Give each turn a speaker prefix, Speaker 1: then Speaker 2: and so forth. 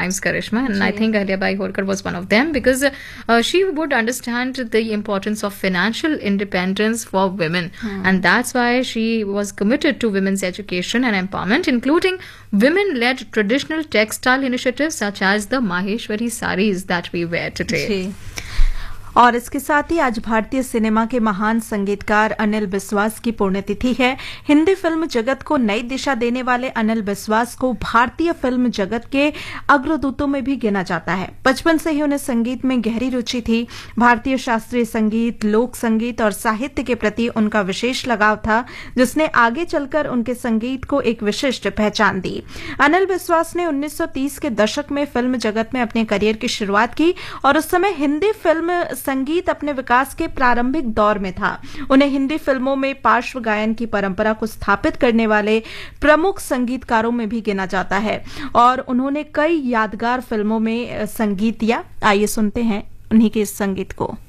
Speaker 1: times, Karishma, and I think Ahilyabai Holkar was one of them because she would understand the importance of financial independence for women, and that's why she was committed to women's education and empowerment, including women-led traditional textile initiatives such as the Maheshwari sarees that we wear today.
Speaker 2: और इसके साथ ही आज भारतीय cinema के महान संगीतकार अनिल बिस्वास की पुण्यतिथि है। हिंदी फिल्म जगत को नई दिशा देने वाले अनिल बिस्वास को भारतीय फिल्म जगत के अग्रदूतों में भी गिना जाता है। बचपन से ही उन्हें संगीत में गहरी रुचि थी। भारतीय शास्त्रीय संगीत, लोक संगीत और साहित्य के प्रति उनका विशेष लगाव था, जिसने आगे चलकर उनके संगीत को एक विशिष्ट पहचान दी। अनिल बिस्वास ने 1930 के दशक में फिल्म जगत में अपने करियर की शुरुआत की और उस समय हिंदी फिल्म संगीत अपने विकास के प्रारंभिक दौर में था। उन्हें हिंदी फिल्मों में पार्श्व गायन की परंपरा को स्थापित करने वाले प्रमुख संगीतकारों में भी गिना जाता है और उन्होंने कई यादगार फिल्मों में संगीत दिया। आइए सुनते हैं उन्हीं के इस संगीत को।